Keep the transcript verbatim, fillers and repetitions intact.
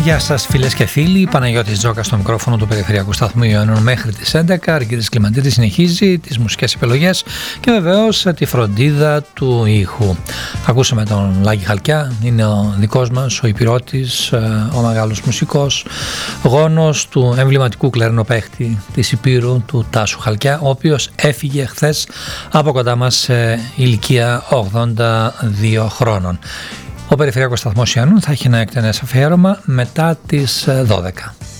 Γεια σας φίλες και φίλοι, Παναγιώτης Τζόκας στο μικρόφωνο του Περιφερειακού Σταθμού Ιωάννων μέχρι τις έντεκα. Αργύρης Κλιμαντίδης συνεχίζει τις μουσικές επιλογές και βεβαίως τη φροντίδα του ήχου. Ακούσαμε τον Λάκη Χαλκιά, είναι ο δικός μας, ο υπηρώτης, ο μεγάλος μουσικός, γόνος του εμβληματικού κλαρινοπαίχτη της Υπήρου, του Τάσου Χαλκιά, ο οποίος έφυγε χθες από κοντά μας σε ηλικία ογδόντα δύο χρόνων. Ο Περιφερειακός Σταθμός Ιωάννων θα έχει ένα εκτενές αφιέρωμα μετά τις δώδεκα.